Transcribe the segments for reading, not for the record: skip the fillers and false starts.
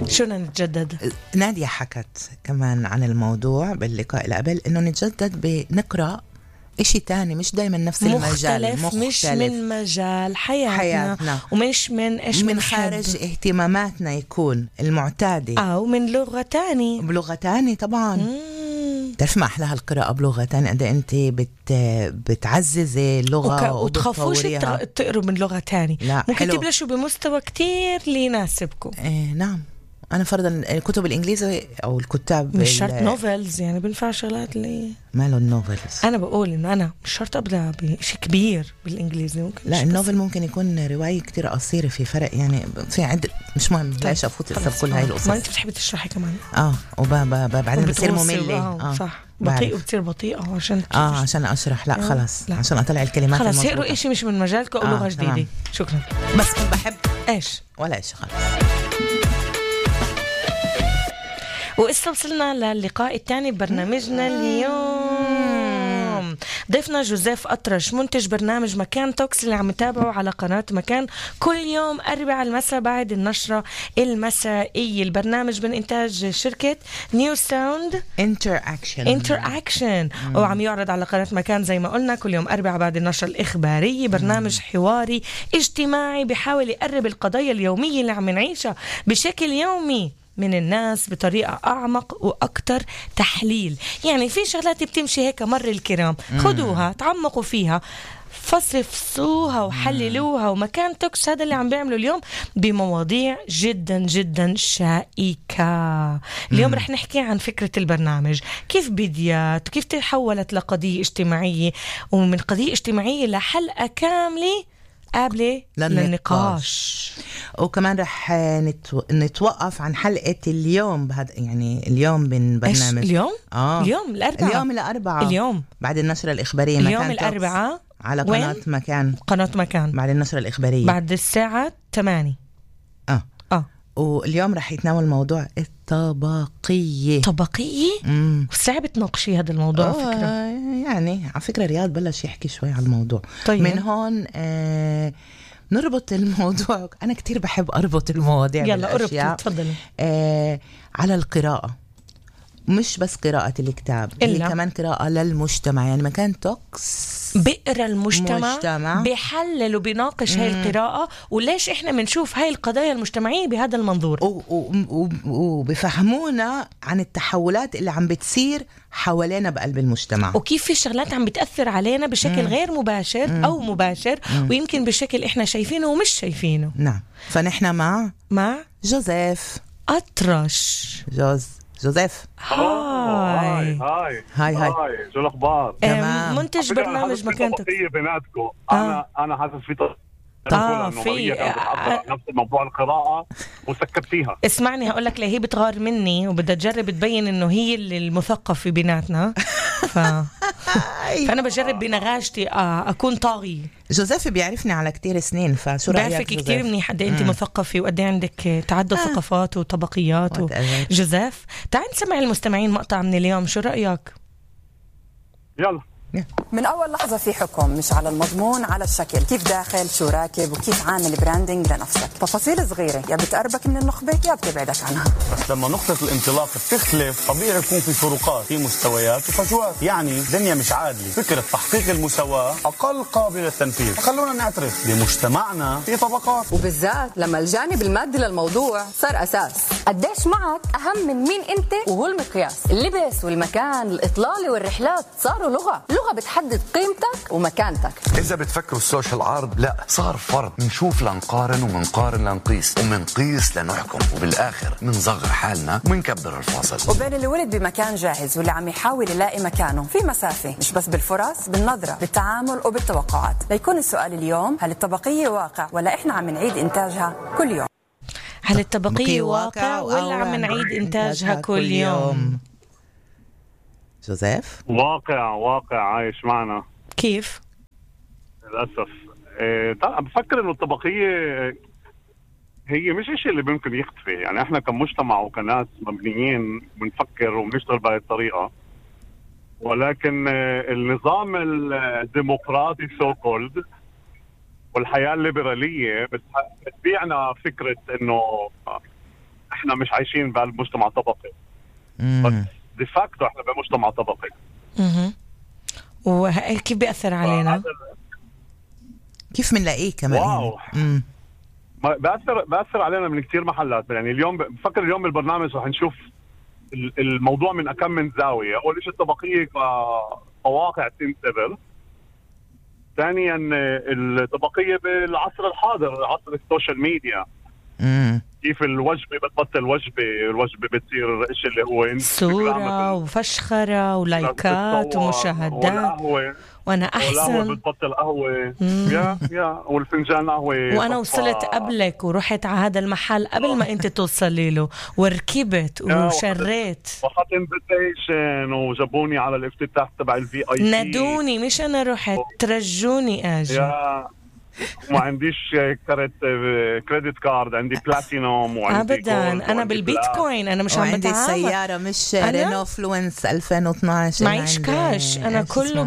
شو بدنا نتجدد؟ نادية حكت كمان عن الموضوع باللقاء اللي قبل إنه نتجدد بنقرأ إشي تاني، مش دايما نفس المجال، مختلف. مش من مجال حياتنا. ومش من إيش من خارج اهتماماتنا يكون المعتادة، أو من لغة تاني. بلغة تاني طبعا. تعرف ما أحلاها القراءة بلغة تانية، قد أنت بتعززي اللغة وتخافوش تقروا من لغة تاني. ممكن تبلشوا بمستوى كتير ليناسبكم. نعم. أنا فرضا الكتب الإنجليزية أو الكتاب مش شرط نوفلز، يعني بنفع شغلات اللي ماله النوفلز. أنا بقول إنه أنا مش شرط أبدأ بشيء كبير بالإنجليزي. ممكن لا، النوفل ممكن يكون رواية كتير قصيرة، في فرق يعني، في عدة. مش مهم ليش أفوت كل هاي القصص. ما أنت بتحبي تشرحي كمان. وبعدين بصير مملة. صح. بطيء وبتصير بطيئة عشان أشرح. لا خلاص، عشان أطلع الكلمات خلاص. اقروا إشي مش من مجالك أو لغة جديدة. تمام. شكرا. بس كنت بحب إيش ولا إيش. خلاص. وصلنا للقاء الثاني ببرنامجنا اليوم. ضيفنا جوزيف أطرش، منتج برنامج مكان توكس اللي عم نتابعه على قناة مكان كل يوم 4 المساء بعد النشرة المسائية. البرنامج من إنتاج شركة نيو ساوند انتراكشن وعم يعرض على قناة مكان زي ما قلنا كل يوم 4 بعد النشرة الإخبارية. برنامج حواري اجتماعي بيحاول يقرب القضايا اليومية اللي عم نعيشها بشكل يومي من الناس بطريقة أعمق وأكتر تحليل. يعني في شغلات بتمشي هيك مر الكرام، خدوها تعمقوا فيها، فصفصوها وحللوها. ومكان توكس هذا اللي عم بيعمله اليوم بمواضيع جدا جدا شائكة. اليوم رح نحكي عن فكرة البرنامج، كيف بديت وكيف تحولت لقضية اجتماعية، ومن قضية اجتماعية لحلقة كاملة قابلة للنقاش. وكمان رح نتوقف عن حلقة اليوم بهذا، يعني اليوم من برنامج اليوم اليوم الأربعاء اليوم بعد النشرة الإخبارية. اليوم الأربعاء على قناة مكان بعد النشرة الإخبارية بعد الساعة 8. واليوم رح يتناول موضوع الطبقية. صعب تناقشي هذا الموضوع. فكرة يعني على فكرة رياض بلش يحكي شوي على الموضوع. طيب. من هون نربط الموضوع. أنا كتير بحب أربط المواضيع. يلا أربط، تفضلي. على القراءة، مش بس قراءة الكتاب، هي كمان قراءة للمجتمع. يعني مكان توكس بقرأ المجتمع بيحلل وبيناقش هاي القراءة، وليش إحنا بنشوف هاي القضايا المجتمعية بهذا المنظور، وبفهمونا عن التحولات اللي عم بتصير حوالينا بقلب المجتمع، وكيف في شغلات عم بتأثر علينا بشكل غير مباشر أو مباشر، ويمكن بشكل إحنا شايفينه ومش شايفينه. نعم. فنحن مع جوزيف أطرش. جوزيف. هاي شو الأخبار؟ منتج برنامج مكان توكس. بيناتكم. أنا حاسس في في نفس الموضوع القراءة وسكتيها. اسمعني هقول لك ليه هي بتغار مني وبدها تجرب تبين إنه هي المثقف في بيناتنا. فأنا بجرب بنغاشتي أكون طاغي. جوزيف بيعرفني على كتير سنين، فشو رأيك؟ بعرفك كتير منيح قد أنت مثقفة وقد عندك تعدد ثقافات وطبقيات جوزيف، تعال نسمع المستمعين مقطع من اليوم، شو رأيك؟ يلا. من أول لحظة في حكم، مش على المضمون، على الشكل، كيف داخل، شو راكب، وكيف عامل براندنج لنفسك. تفاصيل صغيرة يا بتقربك من النخبة يا بتبعدك عنها. بس لما نقطة الانطلاق بتختلف طبيعي يكون في فروقات، في مستويات وفجوات. يعني دنيا مش عادلة. فكرة تحقيق المساواة أقل قابلة للتنفيذ. خلونا نعترف بمجتمعنا في طبقات، وبالذات لما الجانب المادي للموضوع صار أساس. قديش معك أهم من مين أنت، وهو المقياس. اللبس والمكان، الإطلالة والرحلات صاروا لغة بتحدد قيمتك ومكانتك. إذا بتفكروا السوشيال عرض، لا، صار فرض. منشوف لنقارن ومنقارن لنقيس ومنقيس لنحكم، وبالآخر منصغر حالنا ومنكبر الفاصل. وبين اللي ولد بمكان جاهز واللي عم يحاول يلاقي مكانه في مسافة، مش بس بالفرص، بالنظرة، بالتعامل وبالتوقعات. ليكون السؤال اليوم، هل الطبقية واقع ولا إحنا عم نعيد إنتاجها كل يوم؟ هل الطبقية واقع ولا عم نعيد إنتاجها كل يوم؟ جوزيف. واقع عايش معنا. كيف؟ للأسف. بفكر إنه الطبقية هي مش إشي اللي ممكن يختفي. يعني إحنا كمجتمع وكناس مبنيين بنفكر وبنشتغل بهذه الطريقة، ولكن النظام الديمقراطي سو كولد والحياة الليبرالية بتبيعنا فكرة إنه احنا مش عايشين بمجتمع طبقي، بس ديفاكتو احنا بمجتمع طبقي. وكيف بيأثر علينا؟ كيف منلاقيه كمان؟ واو. بأثر علينا من كتير محلات. يعني اليوم بفكر اليوم بالبرنامج رح نشوف الموضوع من أكم من زاوية. أول شيء الطبقية كواقع تنتبه. ثانيا الطبقية بالعصر الحاضر، عصر السوشيال ميديا. كيف الوجبة بتبطل الوجبة بتصير إيش اللي هو صورة وفشخرة ولايكات ومشاهدات، وأنا أحسن والقهوة بتبطل قهوة يا والفنجان قهوة. وأنا وصلت قبلك ورحت على هذا المحل قبل ما أنت توصلي له وركبت وشريت وأخذت انفيتيشن وجابوني على الافتتاح تبع الVIP. نادوني مش أنا رحت، ترجوني أجي. ما عنديش كريدت كارد، عندي بلاتينوم وعندي ابدا انا بالبيتكوين، انا مش عم عندي بتعامل. السياره مش رينو فلوينس 2012، معيش كاش، انا كله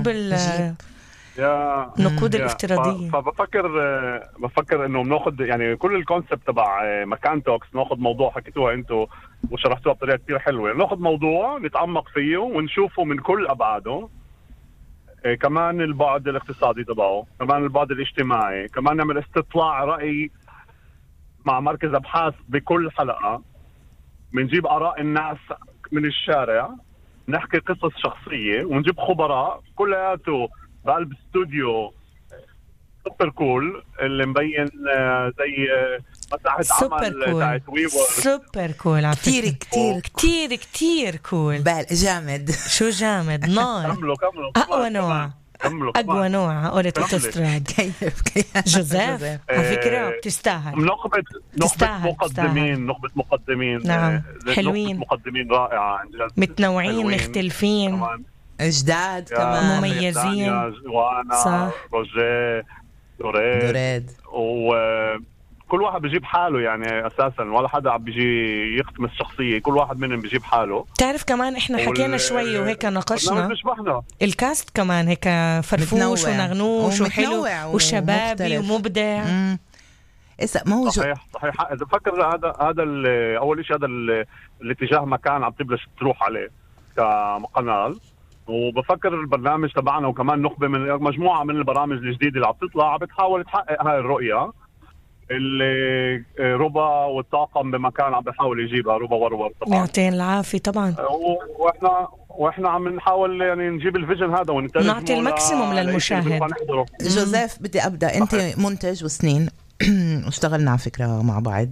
بالنقود الافتراضيه. فبفكر انه بناخذ يعني كل الكونسبت تبع مكان توكس، ناخذ موضوع حكيتوها انتم وشرحتوها بطريقه كثير حلوه، ناخذ موضوع نتعمق فيه ونشوفه من كل ابعاده، كمان البعد الاقتصادي تبعه، كمان البعد الاجتماعي، كمان نعمل استطلاع رأي مع مركز أبحاث بكل حلقة، بنجيب آراء الناس من الشارع، نحكي قصص شخصية ونجيب خبراء كلياته بقلب استوديو سوبر كول اللي مبين زي مساحة عمل تاعت ويور. سوبر كول كتير كتير كتير كتير كول. جامد. شو جامد؟ نار. كملوا أقوى نوع، أقوى نوع أوريت أوتوستراد. كيف جوزيف على فكرة بتستاهل. نخبة مقدمين نعم حلوين، مقدمين رائعة عن جد، متنوعين مختلفين جداد كمان مميزين. وانا صح. روجيه دوريد وكل واحد بيجيب حاله يعني اساسا، ولا حدا عم بيجي يختم الشخصيه، كل واحد منهم بيجيب حاله. تعرف كمان احنا حكينا شوي وهيك ناقشنا الكاست كمان هيك فرفوش ونغنوش وحلو وشبابي ومبدع. صحيح اذا بفكر هذا اول شيء هذا الاتجاه مكان عم تبلش تروح عليه كقناه، وبفكر البرنامج تبعنا وكمان نخبه من مجموعه من البرامج الجديده اللي عم تطلع بتحاول تحقق هاي الرؤيه اللي ربا والطاقم بمكان عم بيحاول يجيبها. ربا ورور طبعا يعطيهم العافيه طبعا، واحنا عم نحاول يعني نجيب الفيجن هذا ونترجمه نعطي الماكسيموم للمشاهد. جوزيف بدي ابدا، انت منتج وسنين واشتغلنا على فكره مع بعض.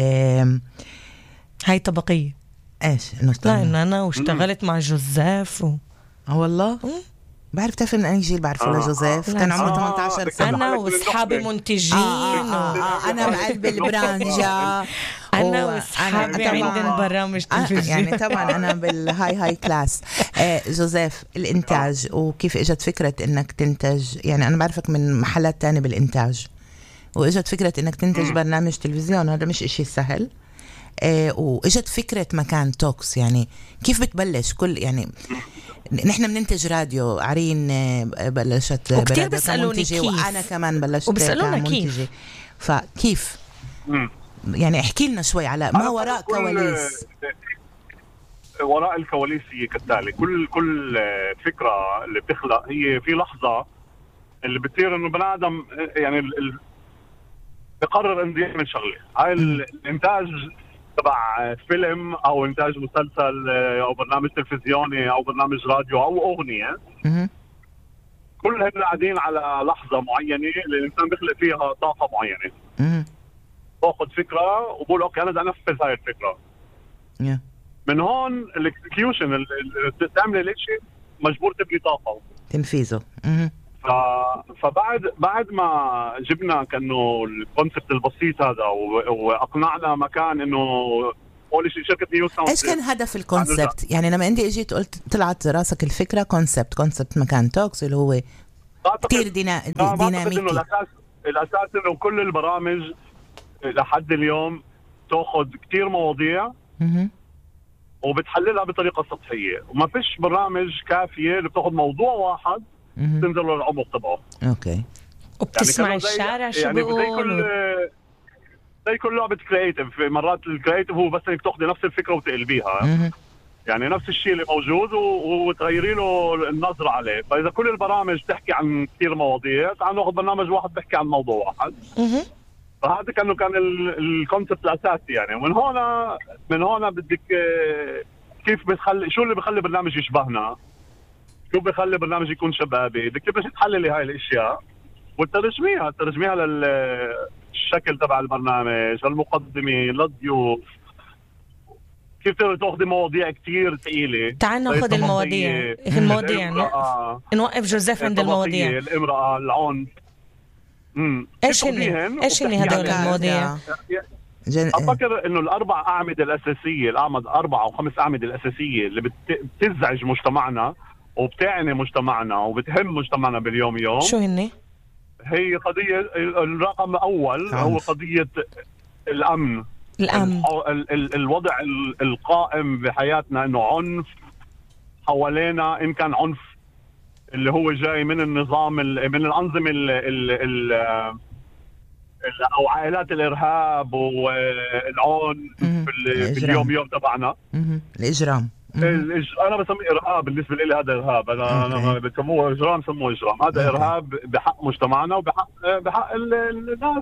هاي طبقيه ايش انه لا انا واشتغلت مع جوزيف والله بعرف تعرف من أي جيل بعرفه لجوزيف، كان عمره 18 سنة. أنا وأصحابي منتجين أنا بقلب البرانجا أنا وأصحابي عندنا برامج تلفزيون يعني طبعا أنا بالهاي كلاس. جوزيف الإنتاج وكيف إجت فكرة إنك تنتج؟ يعني أنا بعرفك من محلات تانية بالإنتاج، وإجت فكرة إنك تنتج برنامج تلفزيون، هذا مش إشي سهل. وإجت فكرة مكان توكس، يعني كيف بتبلش؟ كل يعني نحن بننتج راديو، عرين بلشت منتجة وأنا كمان بلشت وبسألونا كيف، فكيف يعني احكي لنا شوي على ما وراء كواليس. وراء الكواليس هي كالتالي، كل فكرة اللي بتخلق هي في لحظة اللي بتصير انه بني ادم يعني بقرر انه يعمل شغله. هاي الانتاج تبع فيلم او انتاج مسلسل او برنامج تلفزيوني او برنامج راديو او اغنيه، كلهم قاعدين على لحظه معينه اللي الانسان بيخلق فيها طاقه معينه. باخذ فكره وبقول اوكي انا بدي انفذ هاي الفكره. من هون الاكسكيوشن تعمل الاشي مجبور تبني طاقه تنفيذه. فبعد ما جبنا كأنه الكونسبت البسيط هذا واقنعنا مكان انه اول شيء شركه نيو ساوند. ايش كان هدف الكونسبت؟ يعني لما انت اجيت قلت طلعت راسك الفكره كونسبت مكان توكس اللي هو كثير ديناميكي. الاساس انه كل البرامج لحد اليوم تاخذ كثير مواضيع وبتحللها بطريقه سطحيه، وما فيش برامج كافيه اللي بتاخذ موضوع واحد تنزل للعمق تبعه. اوكي. وبتسمع يعني الشارع شو يعني بيقول زي كل لعبة كرياتيف، مرات الكرياتيف هو بس انك تاخذي نفس الفكرة وتقلبيها. يعني نفس الشيء اللي موجود وتغيري له النظرة عليه. فإذا كل البرامج تحكي عن كثير مواضيع، تعال ناخذ برنامج واحد بيحكي عن موضوع واحد. فهذا كان الكونسبت الأساسي يعني. من هون بدك كيف بتخلي، شو اللي بخلي برنامج يشبهنا، شو بخلي برنامج يكون شبابي، بدك تبلش تحللي هاي الاشياء وترجميها للشكل تبع البرنامج، للمقدمه، للضيوف، كيف تاخذي مواضيع كتير ثقيله. تعال ناخذ المواضيع نوقف جوزيف عند المواضيع. الامرأة، العنف، ايش هن هدول المواضيع؟ أفكر إنه الأربع أعمدة الأساسية، أربع أو خمس أعمدة الأساسية اللي بتزعج مجتمعنا وبتعني مجتمعنا وبتهم مجتمعنا باليوم يوم. شو هن؟ هي قضية الرقم الأول هو قضية الأمن. الوضع القائم بحياتنا إنه عنف حوالينا، إن كان عنف اللي هو جاي من النظام من الأنظمة أو عائلات الإرهاب والعنف باليوم يوم تبعنا. الإجرام. أنا بسميه إرهاب، بالنسبة لي هذا إرهاب. أنا بسموه إجرام، سموه إجرام. هذا إرهاب بحق مجتمعنا وبحق الناس.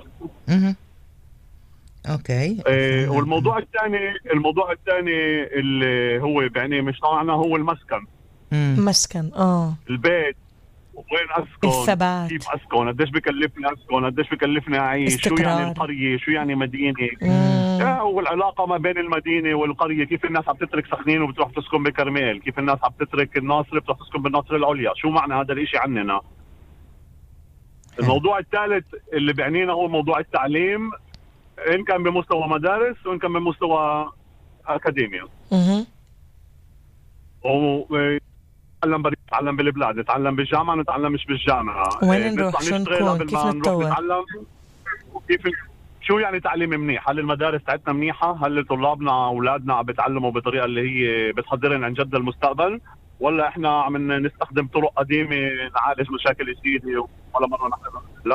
أوكي. والموضوع الثاني اللي هو يعني مجتمعنا هو المسكن. مسكن البيت، وين أسكن، الثبات، كيف أسكن، قديش بكلفني أسكن، قديش بكلفني أعيش، استقرار. شو يعني القرية، شو يعني مدينة، والعلاقة ما بين المدينة والقرية، كيف الناس عم تترك سخنين وبتروح تسكن بكرميل، كيف الناس عم تترك الناصر بتروح تسكن بالناصر العليا، شو معنى هذا الاشي عننا. الموضوع الثالث اللي بعنينا هو موضوع التعليم، إن كان بمستوى مدارس وإن كان بمستوى أكاديمية. نتعلم بريد، نتعلم بالبلاد، نتعلم بالجامعة، نتعلم مش بالجامعة. وين نروح، شو نكون، كيف نتطور، وكيف شو يعني تعليم منيح. هل المدارس تاعتنا منيحة؟ هل طلابنا أولادنا عم بيتعلموا بطريقة اللي هي بتحضرنا عن جد المستقبل، ولا إحنا عم نستخدم طرق قديمة نعالج مشاكل جديدة ولا مرة نحن لا؟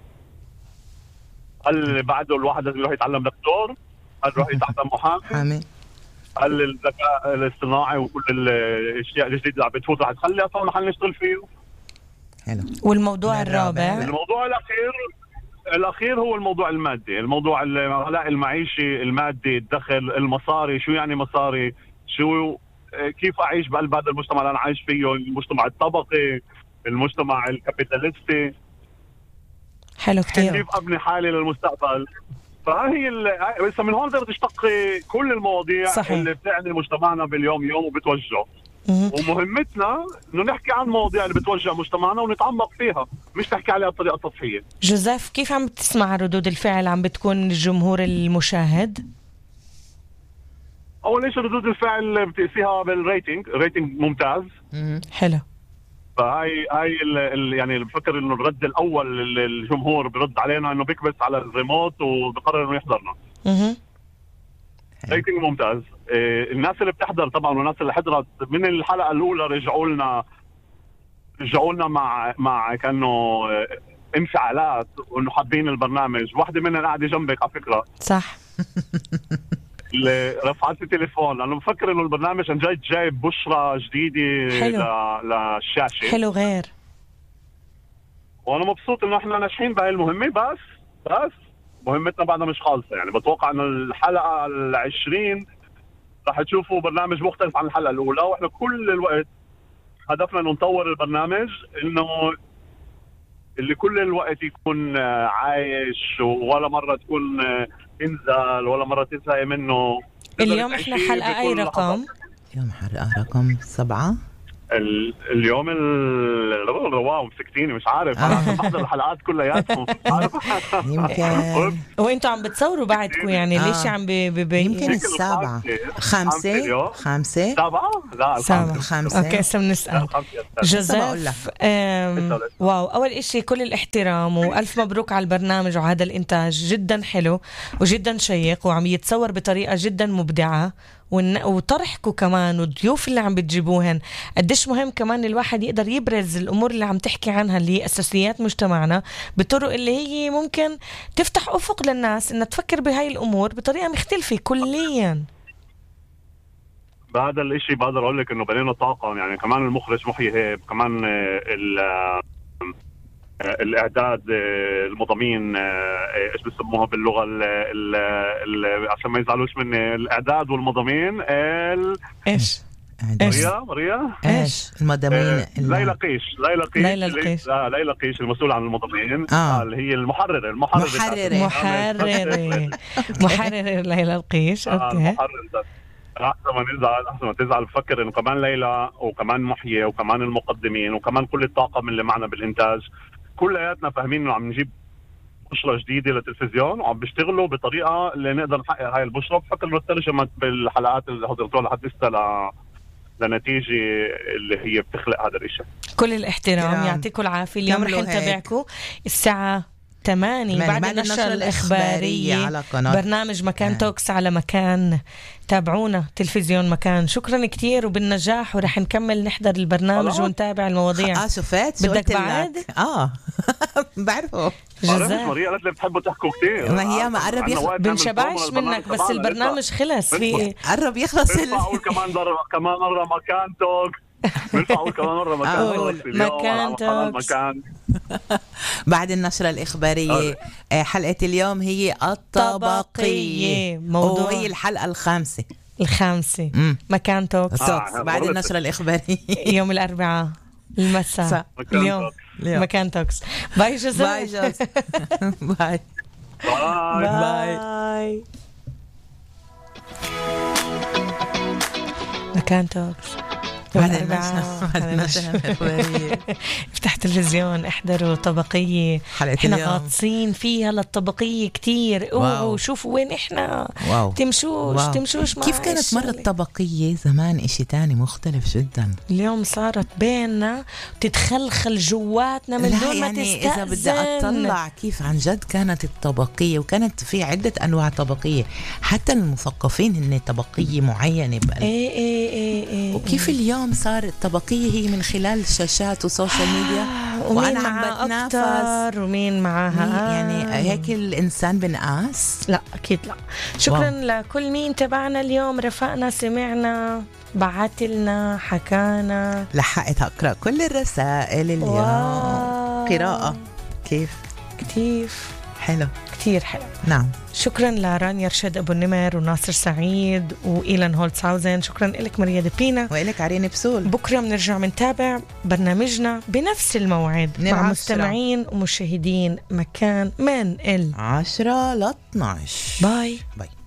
هل بعده الواحد لازم يروح يتعلم دكتور؟ هل يروح يتعلم محامي؟ هل الذكاء الاصطناعي وكل الاشياء الجديده اللي عم بتفوت رح تخلي اصلا محل نشتغل فيه؟ حلو. والموضوع الرابع، الموضوع الاخير هو الموضوع المادي، الموضوع الغلاء المعيشي المادي، الدخل، المصاري. شو يعني مصاري؟ شو كيف اعيش بقلب هذا المجتمع اللي انا عايش فيه، المجتمع الطبقي، المجتمع الكابيتالستي. حلو كتير. كيف ابني حالي للمستقبل. فهي بس من هون تقدر تشتقي كل المواضيع صحيح. اللي بتعني مجتمعنا باليوم يوم وبتوجهه. ومهمتنا انه نحكي عن المواضيع اللي بتوجه مجتمعنا ونتعمق فيها، مش نحكي عليها بطريقه سطحيه. جوزيف، كيف عم تسمع ردود الفعل عم بتكون من الجمهور المشاهد؟ اول شيء ردود الفعل بتقيسيها بالريتنج، ريتنج ممتاز. حلو. فهاي يعني بفكر انه الرد الاول الجمهور برد علينا انه بيكبس على الريموت وبقرر انه يحضرنا. ريتنج ممتاز. الناس اللي بتحضر طبعا والناس اللي حضرت من الحلقه الاولى رجعوا لنا مع كانه انفعالات وانه حابين البرنامج. واحده منها قاعده جنبك على فكره. صح. اللي رفعت لي تليفون، انا بفكر انه البرنامج عن جد جايب بشرة جديده للشاشه. حلو غير. وانا مبسوط انه احنا ناجحين بهاي المهمه. بس مهمتنا بعدها مش خالصه. يعني بتوقع انه الحلقه ال20 رح تشوفوا برنامج مختلف عن الحلقه الاولى، واحنا كل الوقت هدفنا انه نطور البرنامج، انه اللي كل الوقت يكون عايش، ولا مره تكون انزل ولا مرة تنسى منه. اليوم احنا حلقة اي رقم؟ اليوم حلقة رقم 7. اليوم واو مسكتيني مش عارف. انا عم بحضر الحلقات كلياتهم. يمكن وانتوا عم بتصوروا بعدكم يعني ليش عم يمكن 7 5 7 لا 5. اوكي هسه بنسأل جوزيف. واو، اول اشي كل الاحترام والف مبروك على البرنامج وهذا الانتاج جدا حلو وجدا شيق وعم يتصور بطريقة جدا مبدعة وطرحكم كمان والضيوف اللي عم بتجيبوهن. قديش مهم كمان الواحد يقدر يبرز الأمور اللي عم تحكي عنها اللي هي أساسيات مجتمعنا بطرق اللي هي ممكن تفتح أفق للناس إنها تفكر بهاي الأمور بطريقة مختلفة كليا. بهذا الاشي بقدر اقول لك انه بنينا طاقه، يعني كمان المخرج محيي هيب، كمان الاعداد، المضامين، ايش بسموها باللغه عشان ما يزعلوش مني، الاعداد والمضامين ايش ماريا ايش المضامين؟ ليلى قيش ليلى قيش المسؤول عن المضامين، اللي هي المحرره ليلى القيش. اوكي. احسن ما تزعل بفكر انه كمان ليلى وكمان محيي وكمان المقدمين وكمان كل الطاقم اللي معنا بالانتاج كلياتنا فاهمين انه عم نجيب بشرة جديدة للتلفزيون وعم بيشتغلوا بطريقة اللي نقدر نحقق هاي البشرة. بفكر انه ترجمت بالحلقات اللي حضرتوها لحد لسه لنتيجة اللي هي بتخلق هذا الاشي. كل الاحترام، يعطيكم العافية. اليوم رح نتابعكم الساعة 8 بعد النشرة الإخبارية على قناة برنامج مكان توكس على مكان. تابعونا تلفزيون مكان. شكرا كتير وبالنجاح، ورح نكمل نحضر البرنامج ونتابع المواضيع. شفت بدك بعد؟ بعرفه ماريا قالت لي بتحبوا تحكوا كتير. ما هي ما قرب بنشبعش منك، بس البرنامج خلص في قرب يخلص. اقول كمان مرة مكان توكس. بنفع أقول كمان مرة مكان توكس. بعد النشرة الإخبارية حلقة اليوم هي الطبقية، وهي الحلقة الخامسة مكان توكس. بعد النشرة الإخبارية يوم الأربعاء المساء. اليوم مكان توكس. باي جوزيف. باي مكان توكس. افتح تلفزيون، احضروا طبقية. احنا غاطسين فيها للطبقية كتير. اوعوا شوفوا وين احنا. تمشوش كيف كانت مرة الطبقية زمان اشي تاني مختلف جدا. اليوم صارت بيننا تتخلخل جواتنا من دون ما تستأذن. إذا بدي أطلع كيف عن جد كانت الطبقية، وكانت في عدة أنواع طبقية، حتى المثقفين هن طبقية معينة وكيف اليوم صار الطبقية هي من خلال الشاشات والسوشيال ميديا، وأنا عم بتنافس ومين معاها. يعني هيك الإنسان بنقاس؟ لا أكيد لا. شكرا لكل مين تبعنا اليوم، رفقنا، سمعنا، بعتلنا، حكانا. لحقت أقرأ كل الرسائل اليوم. قراءة كيف حلو، كتير حلو. نعم. شكرا لرانيا رشاد أبو النمر وناصر سعيد وإيلان هولتسهاوزن. شكرا لك مريا دبينا، وإلك عرين بسول. بكرة بنرجع منتابع برنامجنا بنفس الموعد مع مستمعين ومشاهدين مكان من 10 ل 12. باي.